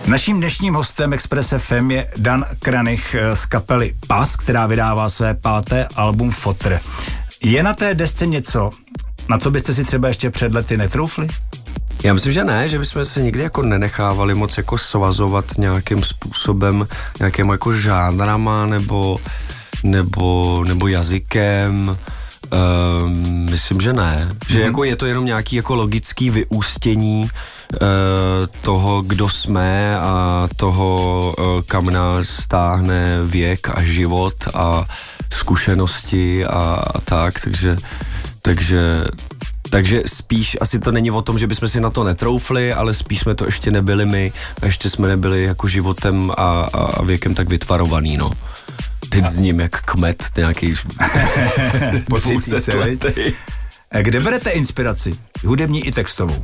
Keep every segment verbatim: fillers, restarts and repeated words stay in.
Naším dnešním hostem Express F M je Dan Kranich z kapely Pas, která vydává své páté album Fotr. Je na té desce něco, na co byste si třeba ještě před lety netroufli? Já myslím, že ne, že bychom se nikdy jako nenechávali moc jako svazovat nějakým způsobem, nějakým jako žánrama nebo, nebo, nebo jazykem. Um, myslím, že ne. Že mm-hmm. jako je to jenom nějaký jako logický vyústění uh, toho, kdo jsme a toho, uh, kam nás stáhne věk a život a zkušenosti a, a tak, takže takže Takže spíš asi to není o tom, že bychom si na to netroufli, ale spíš jsme to ještě nebyli my, ještě jsme nebyli jako životem a, a věkem tak vytvarovaný, no. Teď zním jak kmet nějaký dvousetletý. Kde berete inspiraci? Hudební i textovou?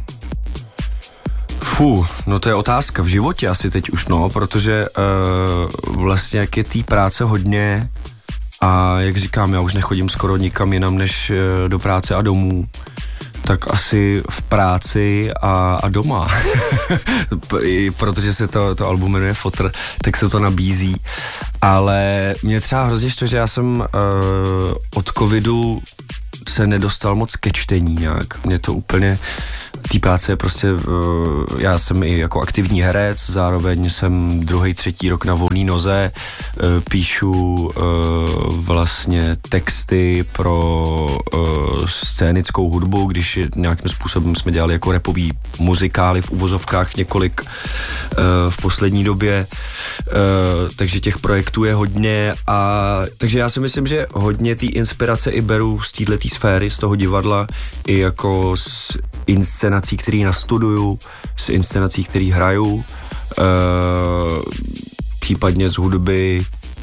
Fú, no to je otázka v životě asi teď už, no, protože uh, vlastně jak je té práce hodně a jak říkám, já už nechodím skoro nikam jinam než uh, do práce a domů, tak asi v práci a, a doma. Protože se to, to album jmenuje Fotr, tak se to nabízí. Ale mě třeba hrozně štve, že já jsem uh, od covidu se nedostal moc ke čtení nějak. Mě to úplně, té práce je prostě, uh, já jsem i jako aktivní herec, zároveň jsem druhý, třetí rok na volný noze, uh, píšu uh, vlastně texty pro uh, scénickou hudbu, když nějakým způsobem jsme dělali jako rapový muzikály v uvozovkách několik uh, v poslední době, uh, takže těch projektů je hodně a takže já si myslím, že hodně té inspirace i beru z této sféry, z toho divadla, i jako z inscenací, který nastuduju, z inscenací, který hraju, e, případně z hudby,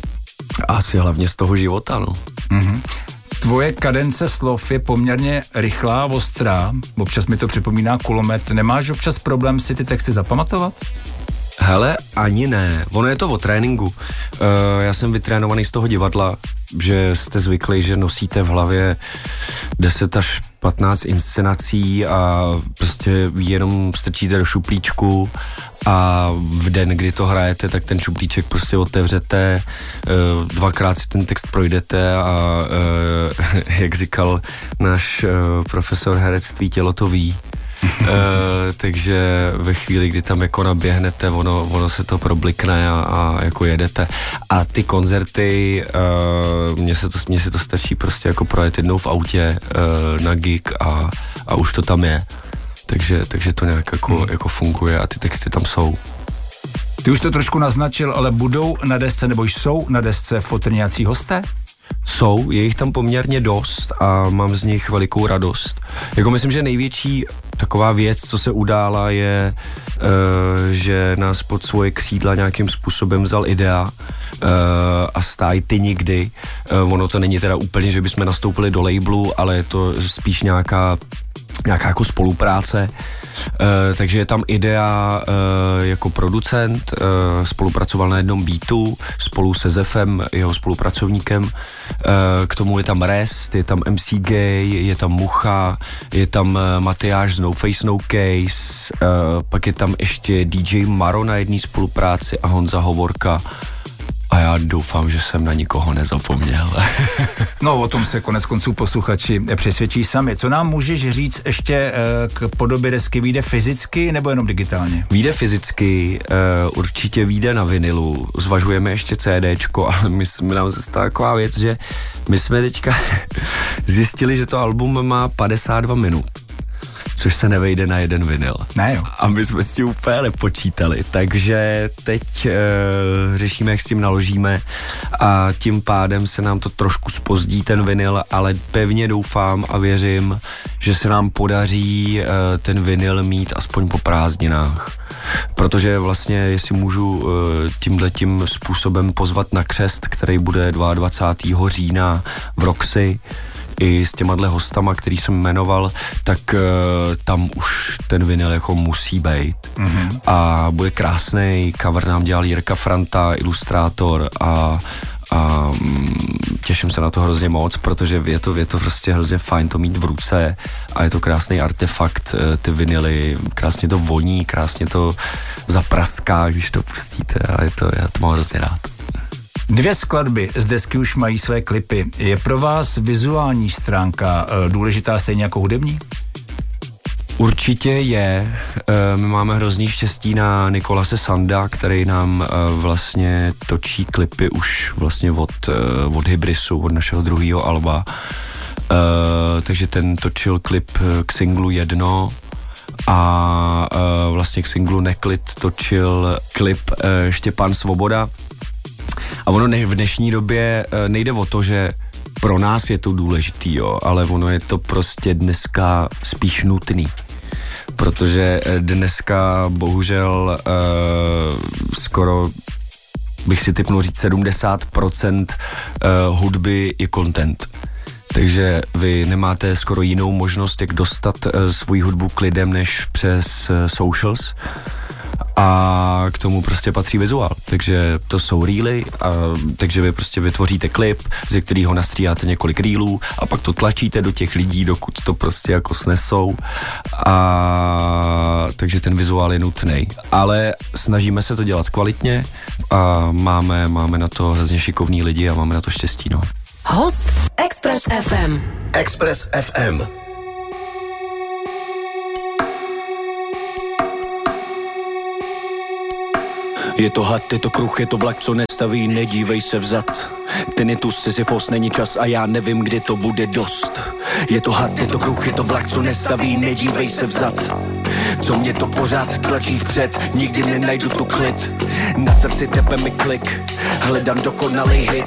asi hlavně z toho života, no. Mm-hmm. Tvoje kadence slov je poměrně rychlá, ostrá, občas mi to připomíná kulomet. Nemáš občas problém si ty texty zapamatovat? Hele, ani ne. Ono je to o tréninku. Uh, já jsem vytrénovaný z toho divadla, že jste zvyklí, že nosíte v hlavě deset až patnáct inscenací a prostě jenom strčíte do šuplíčku a v den, kdy to hrajete, tak ten šuplíček prostě otevřete, uh, dvakrát si ten text projdete a uh, jak říkal náš uh, profesor herectví, tělo to ví. Uh, takže ve chvíli, kdy tam jako naběhnete, ono, ono se to problikne a, a jako jedete. A ty koncerty, uh, mně se to, mně se to stačí prostě jako projet jednou v autě uh, na gig a, a už to tam je. Takže, takže to nějak jako, hmm. jako funguje a ty texty tam jsou. Ty už to trošku naznačil, ale budou na desce, nebo jsou na desce Fotr nějací hosté? Jsou, je jich tam poměrně dost a mám z nich velikou radost. Jako myslím, že největší taková věc, co se udála, je, uh, že nás pod svoje křídla nějakým způsobem vzal Idea uh, a Stáj ty nikdy. Uh, ono to není teda úplně, že bychom nastoupili do labelu, ale je to spíš nějaká nějaká jako spolupráce, uh, takže je tam Idea uh, jako producent, uh, spolupracoval na jednom beatu spolu se Zefem, jeho spolupracovníkem, uh, k tomu je tam Rest, je tam M C Gay, je tam Mucha, je tam uh, Matyáš z No Face No Case, uh, pak je tam ještě D J Maro na jedné spolupráci a Honza Hovorka. A já doufám, že jsem na nikoho nezapomněl. No, o tom se konec konců posluchači přesvědčí sami. Co nám můžeš říct ještě k podobě desky? Vyjde fyzicky nebo jenom digitálně? Vyjde fyzicky, určitě vyjde na vinilu. Zvažujeme ještě CDčko, ale my jsme nám se stala taková věc, že my jsme teďka zjistili, že to album má padesát dva minut. Což se nevejde na jeden vinyl. Ne jo. A my jsme s tím úplně nepočítali, takže teď e, řešíme, jak s tím naložíme a tím pádem se nám to trošku zpozdí ten vinyl, ale pevně doufám a věřím, že se nám podaří e, ten vinyl mít aspoň po prázdninách. Protože vlastně, jestli můžu e, tímhletím způsobem pozvat na křest, který bude dvacátého druhého října v Roxy, i s těmahle hostama, který jsem jmenoval, tak uh, tam už ten vinyl jako musí být. Mm-hmm. A bude krásnej, cover nám dělal Jirka Franta, ilustrátor a, a mm, těším se na to hrozně moc, protože je to, je to prostě hrozně fajn to mít v ruce a je to krásný artefakt, ty vinily, krásně to voní, krásně to zapraská, když to pustíte a je to, já to mám hrozně rád. Dvě skladby z desky už mají své klipy. Je pro vás vizuální stránka důležitá stejně jako hudební? Určitě je. My máme hrozný štěstí na Nikolase Sanda, který nám vlastně točí klipy už vlastně od, od Hybrisu, od našeho druhého alba. Takže ten točil klip k singlu Jedno a vlastně k singlu Neklid točil klip Štěpán Svoboda. A ono ne, v dnešní době nejde o to, že pro nás je to důležitý, jo, ale ono je to prostě dneska spíš nutný. Protože dneska bohužel uh, skoro bych si tipnul říct sedmdesát procent uh, hudby je content. Takže vy nemáte skoro jinou možnost, jak dostat uh, svou hudbu k lidem, než přes uh, socials. A k tomu prostě patří vizuál, takže to jsou reely, a, takže vy prostě vytvoříte klip, ze kterého nastříháte několik reelů a pak to tlačíte do těch lidí, dokud to prostě jako snesou, a takže ten vizuál je nutný, ale snažíme se to dělat kvalitně a máme, máme na to hrozně šikovní lidi a máme na to štěstí, no. Host Express F M. Express F M. Je to had, je to kruh, je to vlak, co nestaví, nedívej se vzad. Ten je tu Sisyfos, není čas a já nevím, kdy to bude dost. Je to had, je to kruh, je to vlak, co nestaví, nedívej se vzad. Co mě to pořád tlačí vpřed, nikdy nenajdu tu klid. Na srdci tepe mi klik, hledám dokonalý hit.